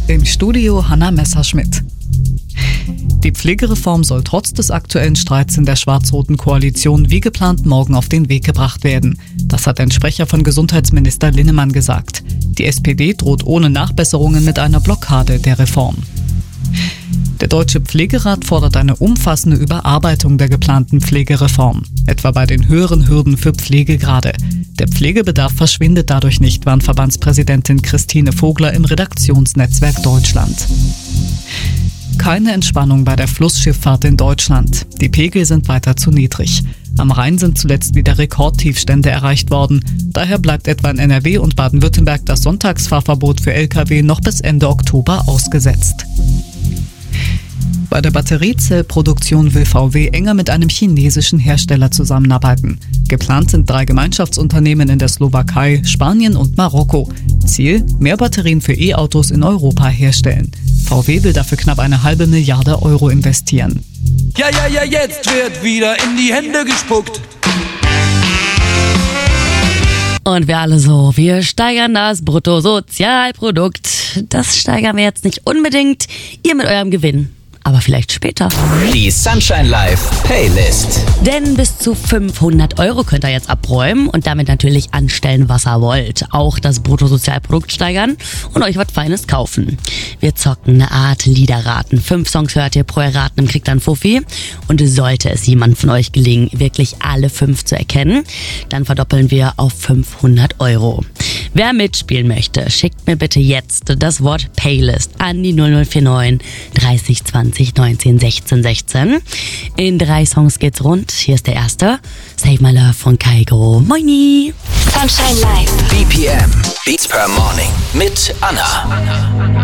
Im Studio Hanna Messerschmidt. Die Pflegereform soll trotz des aktuellen Streits in der schwarz-roten Koalition wie geplant morgen auf den Weg gebracht werden. Das hat ein Sprecher von Gesundheitsminister Linnemann gesagt. Die SPD droht ohne Nachbesserungen mit einer Blockade der Reform. Der Deutsche Pflegerat fordert eine umfassende Überarbeitung der geplanten Pflegereform, etwa bei den höheren Hürden für Pflegegrade. Der Pflegebedarf verschwindet dadurch nicht, warnt Verbandspräsidentin Christine Vogler im Redaktionsnetzwerk Deutschland. Keine Entspannung bei der Flussschifffahrt in Deutschland. Die Pegel sind weiter zu niedrig. Am Rhein sind zuletzt wieder Rekordtiefstände erreicht worden. Daher bleibt etwa in NRW und Baden-Württemberg das Sonntagsfahrverbot für Lkw noch bis Ende Oktober ausgesetzt. Bei der Batteriezellproduktion will VW enger mit einem chinesischen Hersteller zusammenarbeiten. Geplant sind 3 Gemeinschaftsunternehmen in der Slowakei, Spanien und Marokko. Ziel: mehr Batterien für E-Autos in Europa herstellen. VW will dafür knapp 1,5 Milliarde Euro investieren. Ja, jetzt wird wieder in die Hände gespuckt. Und wir alle so, wir steigern das Bruttosozialprodukt. Das steigern wir jetzt nicht unbedingt. Ihr mit eurem Gewinn. Aber vielleicht später. Die Sunshine Live Playlist. Denn bis zu 500 Euro könnt ihr jetzt abräumen und damit natürlich anstellen, was ihr wollt. Auch das Bruttosozialprodukt steigern und euch was Feines kaufen. Wir zocken eine Art Liederraten. 5 Songs hört ihr pro Erraten und kriegt dann Fuffi. Und sollte es jemand von euch gelingen, wirklich alle 5 zu erkennen, dann verdoppeln wir auf 500 Euro. Wer mitspielen möchte, schickt mir bitte jetzt das Wort Playlist an die 0049 30 20 19 16 16. In 3 Songs geht's rund. Hier ist der erste. Save My Love von Kygo. Moini! Sunshine Live. BPM. Beats per Morning. Mit Anna.